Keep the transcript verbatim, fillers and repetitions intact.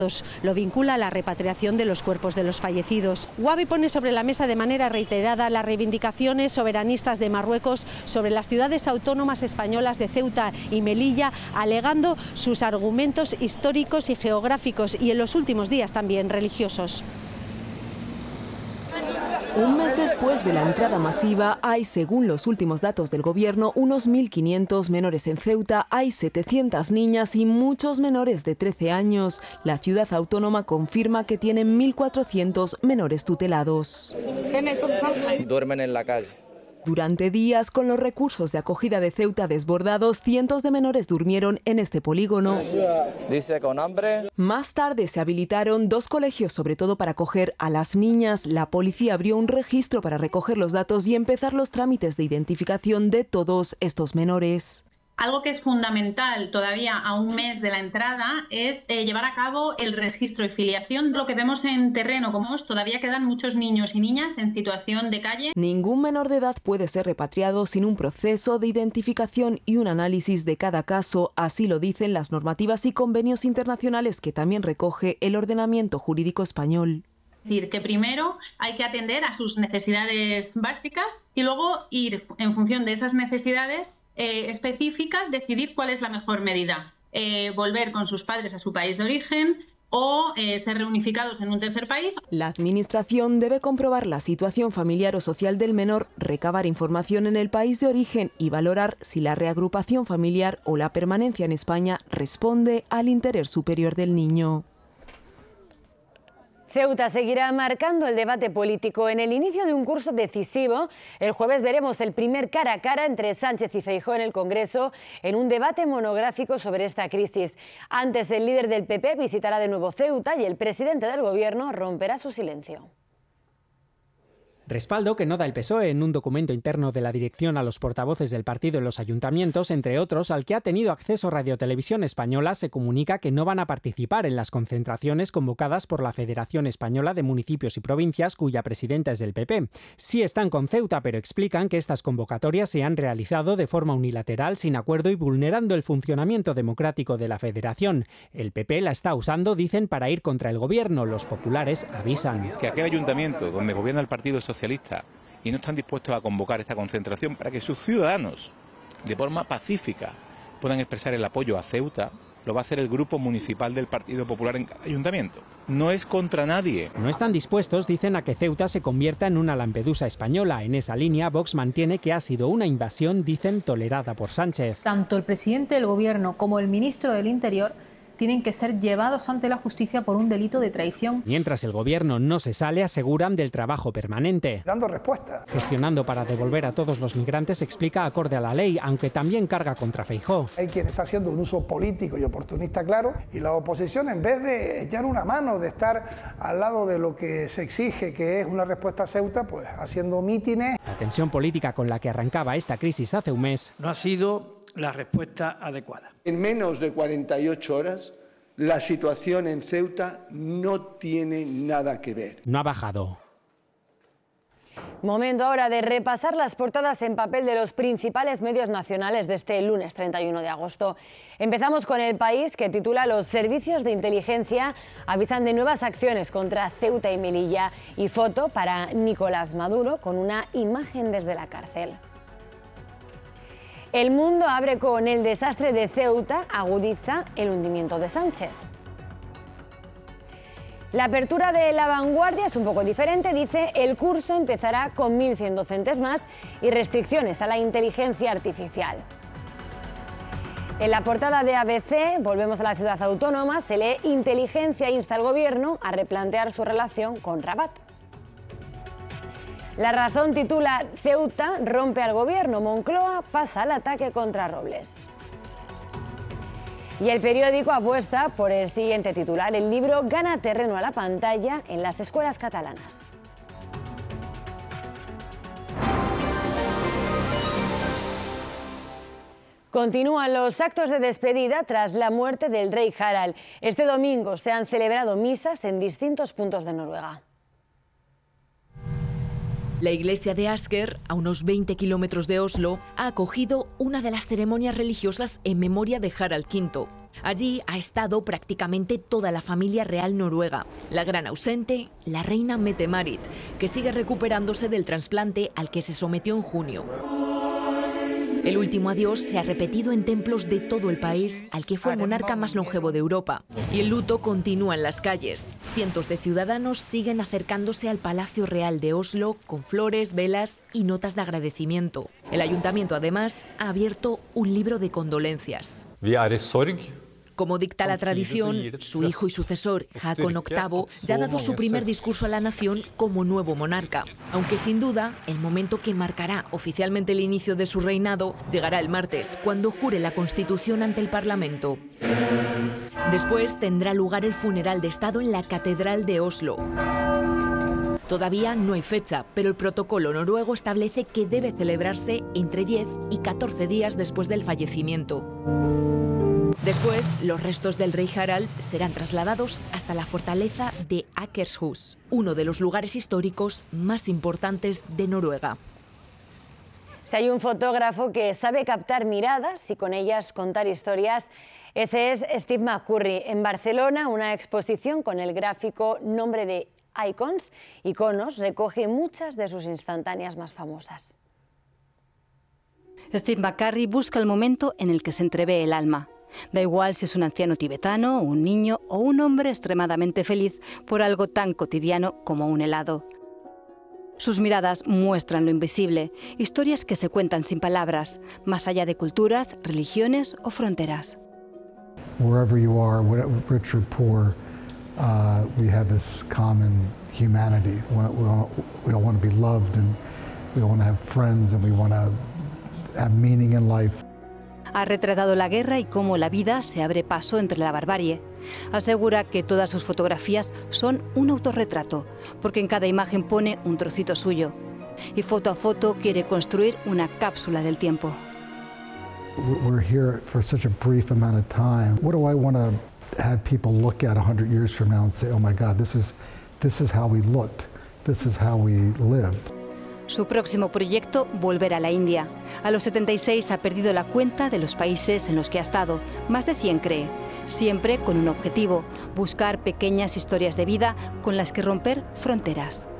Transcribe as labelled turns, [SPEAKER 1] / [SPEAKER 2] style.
[SPEAKER 1] Lo vincula a la repatriación de los cuerpos de los fallecidos. UAVI pone sobre la mesa de manera reiterada las reivindicaciones soberanistas de Marruecos sobre las ciudades autónomas españolas de Ceuta y Melilla, alegando sus argumentos históricos y geográficos y en los últimos días también religiosos.
[SPEAKER 2] Un mes después de la entrada masiva, hay, según los últimos datos del gobierno, unos mil quinientos menores en Ceuta, hay setecientas niñas y muchos menores de trece años. La ciudad autónoma confirma que tiene mil cuatrocientos menores tutelados.
[SPEAKER 3] Duermen en la calle.
[SPEAKER 2] Durante días, con los recursos de acogida de Ceuta desbordados, cientos de menores durmieron en este polígono.
[SPEAKER 3] Dice con hambre.
[SPEAKER 2] Más tarde se habilitaron dos colegios, sobre todo para acoger a las niñas. La policía abrió un registro para recoger los datos y empezar los trámites de identificación de todos estos menores.
[SPEAKER 4] Algo que es fundamental todavía a un mes de la entrada es eh, llevar a cabo el registro y filiación. Lo que vemos en terreno, como es, todavía quedan muchos niños y niñas en situación de calle.
[SPEAKER 2] Ningún menor de edad puede ser repatriado sin un proceso de identificación y un análisis de cada caso. Así lo dicen las normativas y convenios internacionales que también recoge el ordenamiento jurídico español.
[SPEAKER 4] Es decir, que primero hay que atender a sus necesidades básicas y luego ir en función de esas necesidades Eh, específicas, decidir cuál es la mejor medida. Eh, volver con sus padres a su país de origen o eh, ser reunificados en un tercer país.
[SPEAKER 2] La Administración debe comprobar la situación familiar o social del menor, recabar información en el país de origen y valorar si la reagrupación familiar o la permanencia en España responde al interés superior del niño.
[SPEAKER 5] Ceuta seguirá marcando el debate político. En el inicio de un curso decisivo, el jueves veremos el primer cara a cara entre Sánchez y Feijóo en el Congreso en un debate monográfico sobre esta crisis. Antes, el líder del P P visitará de nuevo Ceuta y el presidente del Gobierno romperá su silencio.
[SPEAKER 6] Respaldo que no da el P S O E en un documento interno de la dirección a los portavoces del partido en los ayuntamientos, entre otros, al que ha tenido acceso Radio Televisión Española, se comunica que no van a participar en las concentraciones convocadas por la Federación Española de Municipios y Provincias, cuya presidenta es del P P. Sí están con Ceuta, pero explican que estas convocatorias se han realizado de forma unilateral, sin acuerdo y vulnerando el funcionamiento democrático de la Federación. El P P la está usando, dicen, para ir contra el gobierno. Los populares avisan.
[SPEAKER 7] Que aquel ayuntamiento donde gobierna el Partido Socialista y no están dispuestos a convocar esta concentración para que sus ciudadanos, de forma pacífica, puedan expresar el apoyo a Ceuta, lo va a hacer el Grupo Municipal del Partido Popular en cada ayuntamiento. No es contra nadie.
[SPEAKER 6] No están dispuestos, dicen, a que Ceuta se convierta en una Lampedusa española. En esa línea, Vox mantiene que ha sido una invasión, dicen, tolerada por Sánchez.
[SPEAKER 8] Tanto el presidente del Gobierno como el ministro del Interior tienen que ser llevados ante la justicia por un delito de traición.
[SPEAKER 6] Mientras el gobierno no se sale, aseguran, del trabajo permanente.
[SPEAKER 9] Dando respuesta.
[SPEAKER 6] Gestionando para devolver a todos los migrantes, explica, acorde a la ley, aunque también carga contra Feijóo.
[SPEAKER 9] Hay quien está haciendo un uso político y oportunista claro, y la oposición, en vez de echar una mano, de estar al lado de lo que se exige, que es una respuesta a Ceuta, pues haciendo mítines.
[SPEAKER 6] La tensión política con la que arrancaba esta crisis hace un mes
[SPEAKER 10] no ha sido la respuesta adecuada.
[SPEAKER 11] En menos de cuarenta y ocho horas, la situación en Ceuta no tiene nada que ver.
[SPEAKER 6] No ha bajado.
[SPEAKER 5] Momento ahora de repasar las portadas en papel de los principales medios nacionales de este lunes treinta y uno de agosto. Empezamos con El País, que titula: Los servicios de inteligencia avisan de nuevas acciones contra Ceuta y Melilla, y foto para Nicolás Maduro con una imagen desde la cárcel. El Mundo abre con: el desastre de Ceuta agudiza el hundimiento de Sánchez. La apertura de La Vanguardia es un poco diferente, dice: el curso empezará con mil cien docentes más y restricciones a la inteligencia artificial. En la portada de A B C, volvemos a la ciudad autónoma, se lee: inteligencia insta al gobierno a replantear su relación con Rabat. La Razón titula: Ceuta rompe al gobierno, Moncloa pasa al ataque contra Robles. Y El Periódico apuesta por el siguiente titular: el libro gana terreno a la pantalla en las escuelas catalanas. Continúan los actos de despedida tras la muerte del rey Harald. Este domingo se han celebrado misas en distintos puntos de Noruega.
[SPEAKER 12] La iglesia de Asker, a unos veinte kilómetros de Oslo, ha acogido una de las ceremonias religiosas en memoria de Harald quinto. Allí ha estado prácticamente toda la familia real noruega. La gran ausente, la reina Mette-Marit, que sigue recuperándose del trasplante al que se sometió en junio. El último adiós se ha repetido en templos de todo el país al que fue el monarca más longevo de Europa. Y el luto continúa en las calles. Cientos de ciudadanos siguen acercándose al Palacio Real de Oslo con flores, velas y notas de agradecimiento. El ayuntamiento, además, ha abierto un libro de condolencias. Como dicta la tradición, su hijo y sucesor, Haakon octavo, ya ha dado su primer discurso a la nación como nuevo monarca. Aunque sin duda, el momento que marcará oficialmente el inicio de su reinado llegará el martes, cuando jure la Constitución ante el Parlamento. Después tendrá lugar el funeral de Estado en la Catedral de Oslo. Todavía no hay fecha, pero el protocolo noruego establece que debe celebrarse entre diez y catorce días después del fallecimiento. Después, los restos del rey Harald serán trasladados hasta la fortaleza de Akershus, uno de los lugares históricos más importantes de Noruega.
[SPEAKER 5] Si hay un fotógrafo que sabe captar miradas y con ellas contar historias, ese es Steve McCurry. En Barcelona, una exposición con el gráfico nombre de Icons, Iconos, recoge muchas de sus instantáneas más famosas.
[SPEAKER 13] Steve McCurry busca el momento en el que se entrevé el alma. Da igual si es un anciano tibetano, un niño o un hombre extremadamente feliz por algo tan cotidiano como un helado. Sus miradas muestran lo invisible, historias que se cuentan sin palabras, más allá de culturas, religiones o fronteras.
[SPEAKER 14] Wherever you are, rich or poor, uh, we have this common humanity. We, we, all, we all want to be loved, and we all want to have friends, and we want to have meaning in life.
[SPEAKER 13] Ha retratado la guerra y cómo la vida se abre paso entre la barbarie. Asegura que todas sus fotografías son un autorretrato, porque en cada imagen pone un trocito suyo. Y foto a foto quiere construir una cápsula del tiempo.
[SPEAKER 14] We're here for such a brief amount of time. What do I want to have people look at one hundred years from now and say, oh my God, this is, this is how we looked, this is how we lived?
[SPEAKER 13] Su próximo proyecto, volver a la India. A los setenta y seis ha perdido la cuenta de los países en los que ha estado. Más de cien cree. Siempre con un objetivo, buscar pequeñas historias de vida con las que romper fronteras.